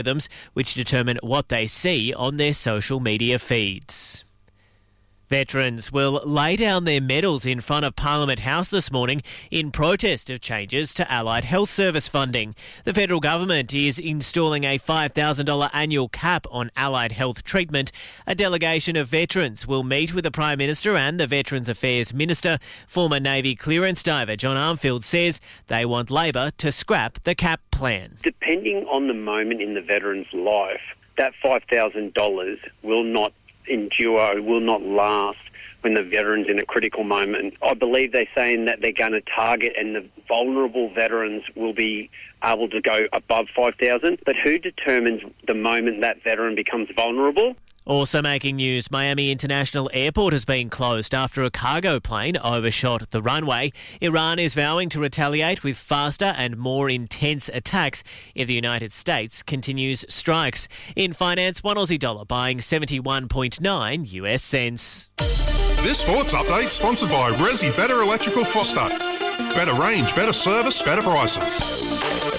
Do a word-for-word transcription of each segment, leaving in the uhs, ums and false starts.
algorithms which determine what they see on their social media feeds. Veterans will lay down their medals in front of Parliament House this morning in protest of changes to Allied Health Service funding. The federal government is installing a five thousand dollars annual cap on allied health treatment. A delegation of veterans will meet with the Prime Minister and the Veterans Affairs Minister. Former Navy clearance diver John Armfield says they want Labor to scrap the cap plan. Depending on the moment in the veteran's life, that five thousand dollars will not endure, will not last when the veteran's in a critical moment. I believe they're saying that they're going to target and the vulnerable veterans will be able to go above five thousand dollars. But who determines the moment that veteran becomes vulnerable? Also making news, Miami International Airport has been closed after a cargo plane overshot the runway. Iran is vowing to retaliate with faster and more intense attacks if the United States continues strikes. In finance, one Aussie dollar buying seventy-one point nine U S cents. This sports update sponsored by Resi Better Electrical Foster. Better range, better service, better prices.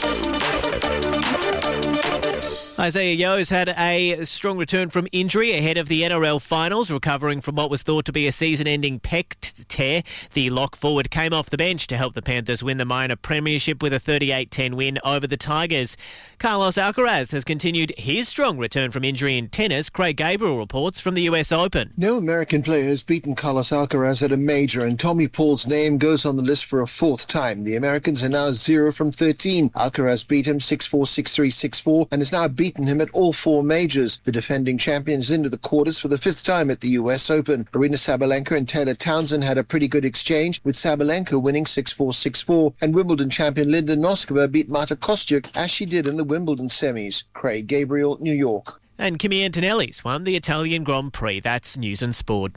Isaiah Yo's had a strong return from injury ahead of the N R L finals, recovering from what was thought to be a season-ending pec tear. The lock forward came off the bench to help the Panthers win the minor premiership with a thirty-eight ten win over the Tigers. Carlos Alcaraz has continued his strong return from injury in tennis. Craig Gabriel reports from the U S Open. No American player has beaten Carlos Alcaraz at a major, and Tommy Paul's name goes on the list for a fourth time. The Americans are now zero from thirteen. Alcaraz beat him six four, six three, six four and has now beaten him at all four majors. The defending champions into the quarters for the fifth time at the U S Open. Aryna Sabalenka and Taylor Townsend had a pretty good exchange, with Sabalenka winning six four, six four, and Wimbledon champion Linda Noskova beat Marta Kostyuk as she did in the Wimbledon semis. Craig Gabriel, New York. And Kimi Antonelli's won the Italian Grand Prix. That's News and Sport.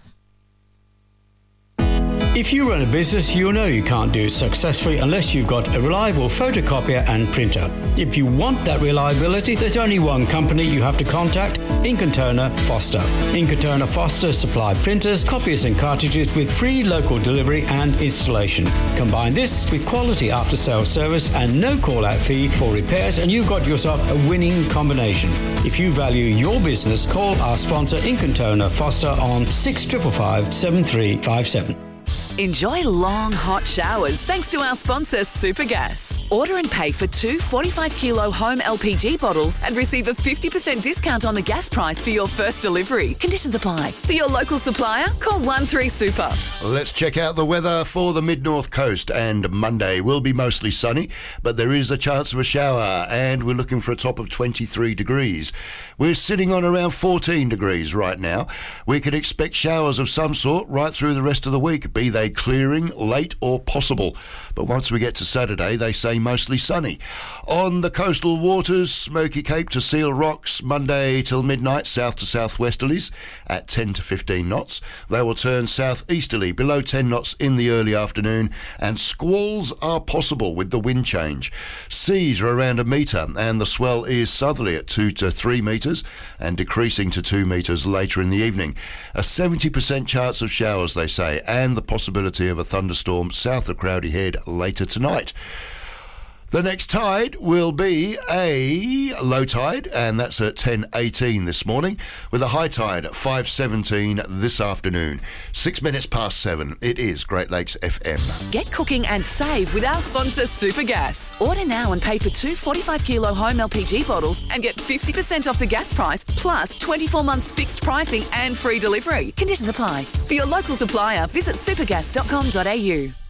If you run a business, you'll know you can't do it successfully unless you've got a reliable photocopier and printer. If you want that reliability, there's only one company you have to contact: Ink and Toner Foster. Ink and Toner Foster supply printers, copiers and cartridges with free local delivery and installation. Combine this with quality after-sales service and no call-out fee for repairs, and you've got yourself a winning combination. If you value your business, call our sponsor Ink and Toner Foster on six five five, seven three five seven. Enjoy long, hot showers thanks to our sponsor, Supergas. Order and pay for two forty-five kilo home L P G bottles and receive a fifty percent discount on the gas price for your first delivery. Conditions apply. For your local supplier, call one three super. Let's check out the weather for the mid-north coast. And Monday will be mostly sunny, but there is a chance of a shower, and we're looking for a top of twenty-three degrees. We're sitting on around fourteen degrees right now. We can expect showers of some sort right through the rest of the week, be they clearing, late or possible. But once we get to Saturday, they say mostly sunny. On the coastal waters, Smoky Cape to Seal Rocks, Monday till midnight, south to southwesterlies at ten to fifteen knots. They will turn southeasterly below ten knots in the early afternoon, and squalls are possible with the wind change. Seas are around a metre, and the swell is southerly at two to three metres and decreasing to two metres later in the evening. A seventy percent chance of showers, they say, and the possibility of a thunderstorm south of Crowdy Head later tonight. The next tide will be a low tide, and that's at ten eighteen this morning, with a high tide at five seventeen this afternoon. Six minutes past seven. It is Great Lakes F M. Get cooking and save with our sponsor, Supergas. Order now and pay for two forty-five kilo home L P G bottles and get fifty percent off the gas price, plus twenty-four months fixed pricing and free delivery. Conditions apply. For your local supplier, visit supergas dot com dot a u.